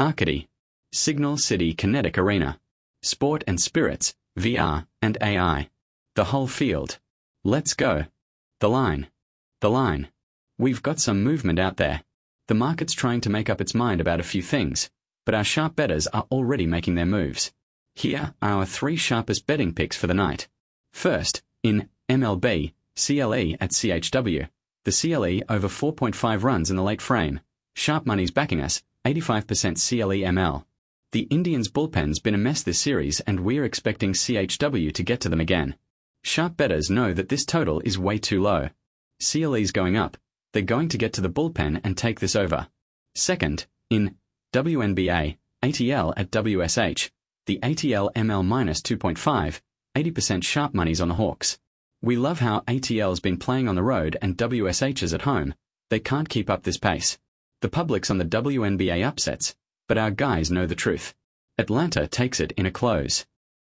Arcady, Signal City Kinetic Arena, Sport and Spirits, VR and AI. The whole field. Let's go. The line. The line. We've got some movement out there. The market's trying to make up its mind about a few things, but our sharp bettors are already making their moves. Here are our 3 sharpest betting picks for the night. First, in MLB, CLE at CHW. The CLE over 4.5 runs in the late frame. Sharp money's backing us, 85% CLE ML. The Indians' bullpen's been a mess this series and we're expecting CHW to get to them again. Sharp bettors know that this total is way too low. CLE's going up. They're going to get to the bullpen and take this over. Second, in WNBA, ATL at WSH. The ATL ML minus 2.5, 80% sharp money's on the Hawks. We love how ATL's been playing on the road and WSH is at home. They can't keep up this pace. The public's on the WNBA upsets, but our guys know the truth. Atlanta takes it in a close.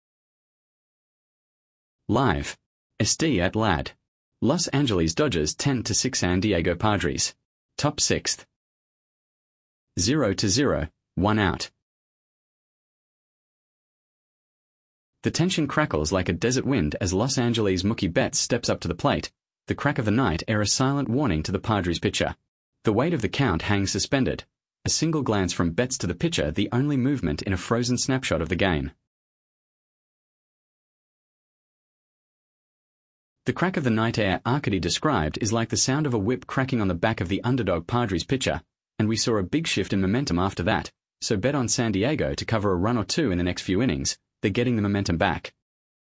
Live. SD at LAD. Los Angeles Dodgers 10-6 San Diego Padres. Top 6th. 0-0, 1 out. The tension crackles like a desert wind as Los Angeles Mookie Betts steps up to the plate. The crack of the night air a silent warning to the Padres pitcher. The weight of the count hangs suspended. A single glance from Betts to the pitcher, the only movement in a frozen snapshot of the game. The crack of the night air Arcady described is like the sound of a whip cracking on the back of the underdog Padres pitcher, and we saw a big shift in momentum after that, so bet on San Diego to cover a run or two in the next few innings. They're getting the momentum back.